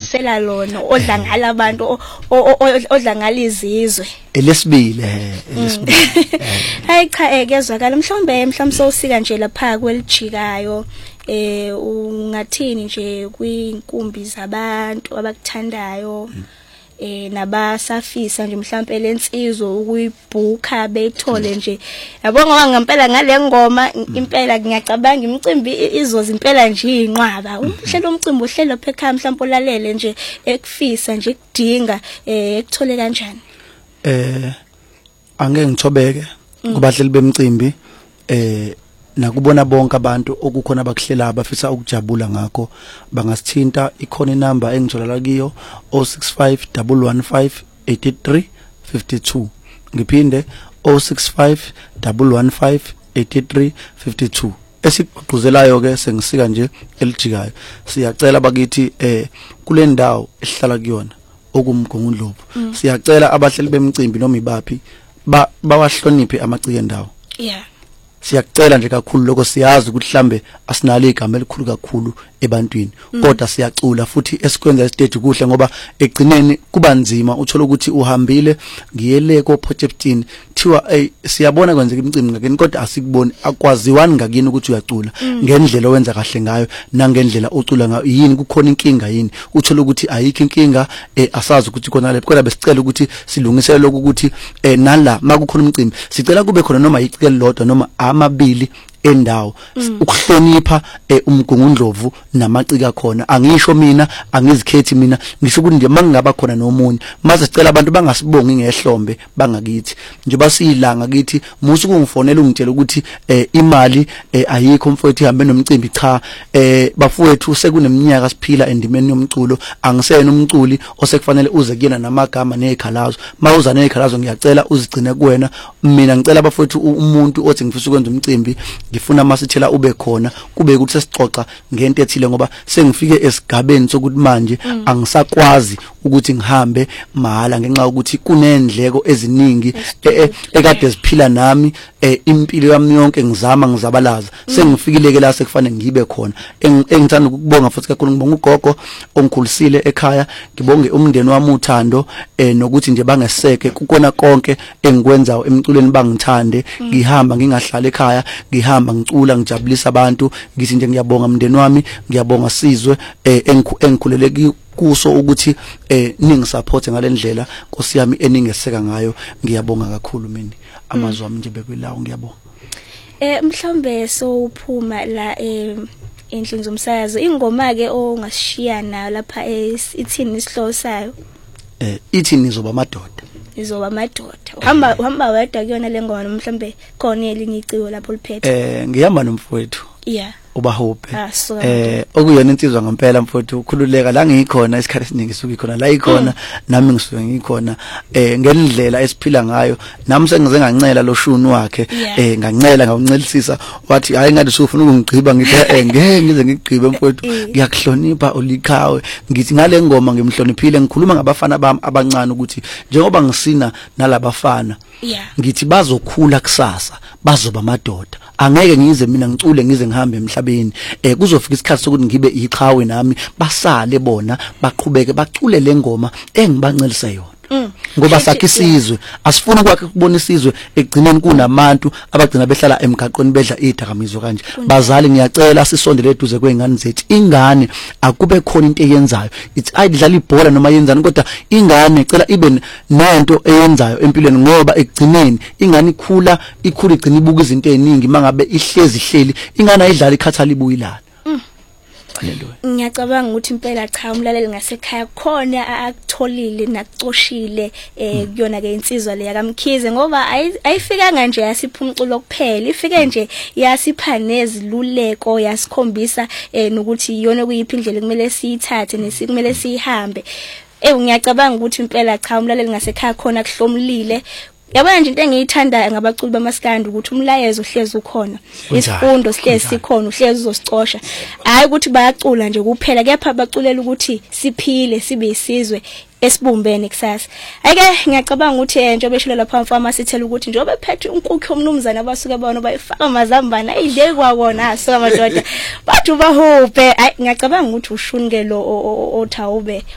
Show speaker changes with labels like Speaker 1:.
Speaker 1: ngidlulisela lona odla ngalabantu odla ngalizizwe
Speaker 2: elesibili
Speaker 1: hayi cha kezwakala mhlawumbe sowusika nje lapha kwelijikayo ungathini nje kwinkumbi zabantu abakuthandayo nabasafisa nje mhlawumbe lensizwe ukuyibhuka beyithole nje yabo ngoba ngempela ngale ngoma impela ngiyacabanga imicimbi izoza impela nje inqwaba uhlelo umcimbi uhlelo phekha mhlawumbe olalele nje ekufisa nje kudinga ekuthole kanjani
Speaker 2: angeke ngithobeke kubahleli bemicimbi nakubona bonke abantu okukhona abakuhlela abafisa ukujabula ngakho bangasithinta ikhona inamba engithola kiyo 0651158352 ngiphinde 0651158352 esigqugquzelayo ke sengisika nje elijikayo siyacela bakithi kule ndawo esihlala kuyona okumgungundlovu siyacela abahleli bemicimbi noma ibaphi bawahloniphe amacike endawo siyacela nje kakhulu lokho siyazi ukuthi mhlambe asinalo igama elikhulu kakhulu ebantwini kodwa siyacula futhi esikwenza istage kuhle ngoba egcineni kuba nzima uthola ukuthi uhambile ngiyele ko Potchefstroom thiwa siyabona kwenzeka imicimbi ngakini kodwa asikuboni akwaziwani ngakini ukuthi uyacula ngendlela owenza kahle ngayo nangendlela ocula ngayo yini kukhona inkinga yini uthola ukuthi ayikho inkinga asazi ukuthi khona lapho kodwa besicela ukuthi silungisele lokho ukuthi nala makukhona umcimbi sicela kube khona noma icike lodwa noma amabili endawo ukuhlonipha umgungundlovu namacika khona angisho mina angizikhethi mina ngisho ukuthi nje mangaba khona nomunye maze sicela abantu bangasibongi ngehlombe bangakithi njengoba siyilanga kithi musu kungifonela ungitshela ukuthi imali ayikho mfowethu ihambe nomcimbi cha bafowethu sekuneminyaka siphila endimeni yomculo angisena umculi osekufanele uze kuyena namagama nezikhalazo mawuza nezikhalazo ngiyacela uzigcine kuwena mina ngicela bafowethu umuntu othi ngifisa ukwenza umcimbi ngifuna masithela ube khona kube ukuthi sesixoxa ngento ethile ngoba sengifike esigabeni sokuthi manje angisakwazi ukuthi ngihambe mahala ngenxa ukuthi kunendleko eziningi ekade siphila nami impilo yami yonke ngizabalaza sengifikile ke la sekufanele ngibe khona engithanda ukubonga futhi kakhulu ngibonga ugogo ongikhulisile ekhaya ngibonge umndeni wami uthando nokuthi nje bangeseke kukona konke engikwenzayo emculweni bangithande ngihamba ngingahlala ekhaya ngihamba ngicula ngijabulisa abantu ngithi nje ngiyabonga umndeni wami ngiyabonga Sizwe engikhuleleki kuso ukuthi ningisupporte ngalendlela Nkosi yami eningeseka ngayo ngiyabonga kakhulu mina amazwi ami nje bekwilawo ngiyabonga
Speaker 1: mhlawumbe so uphuma la endlini zomsakazo ingoma ke ongasishiyana lapha ithini isihloko sayo
Speaker 2: ithini nizoba amadoda
Speaker 1: uhamba wedwa kuyona le ngoma mhlawumbe khona elinye iciko lapho liphethe
Speaker 2: ngihamba nomfowethu
Speaker 1: yeah
Speaker 2: ubahophe okuyona insizwa ngempela mfowethu ukhululeka la ngikhona isikhathi esiningi suku ikhona la ikhona nami ngisuke ngikhona ngendlela esiphila ngayo nami sengize ngancela lo shunu wakhe ngancela ngawuncelisisa wathi hayi ngathi sufuna ukungigqiba ngithi ngeke ngize ngigqibe mfowethu ngiyakuhlonipha ulikhawe ngithi ngale ngoma ngimhloniphile ngikhuluma ngabafana bami abancane ukuthi njengoba ngisina nalabafana ngithi bazokhula kusasa bazoba amadoda angeke ngize mina ngicule ngize ngihambe emhlabeni kuzofika isikhathi sokuthi ngibe iqhawe nami basale bona baqhubeke bacule lengoma engibancelisa yona ngoba sakhe isizwe asifuna kwakhe kubona isizwe egcineni kunabantu abagcina behlala emgaqweni bedla idakamizwa kanje bazali ngiyacela sisondele eduze kwezingane zethu ingane akube khona into eyenzayo it's ayidlala ibhola noma yenzani kodwa ingane icela ibe nento eyenzayo empilweni ngoba egcineni ingane ikhula igcina ibuka izinto eziningi mangabe ihleli ingane ayidlala ikhathala ibuyilana
Speaker 1: ngiyacabanga ukuthi impela cha umlaleli ngasekhaya khona akutholile nakucoshile kuyona ke insizwa le yakamkhize ngoba ayifikanga nje yasipha umculo kuphela ifike nje yasipha neziluleko yasikhombisa nokuthi iyona kuyiphi indlela kumele siyithathe nesikumele sihambe ngiyacabanga ukuthi impela cha umlaleli ngasekhaya khona kuhlomlile yabona nje into engiyithanda ngabaculi bamaskandi ukuthi umlayezo uhlezi ukhona isifundo sihlezi sikhona uhlezi uzosicosha hayi ukuthi bayacula nje kuphela kepha baculela ukuthi siphile sibe isizwe esibumbene kusasa ayike ngiyacabanga ukuthi njengoba beshilo lapha mfama sithela ukuthi njengoba phethe unkukhu omnumzana abasuke bona bayifaka amazambana ayidle kwakona asuka amadoda bathi ubahuphe ngiyacabanga ukuthi ushunke lo othawube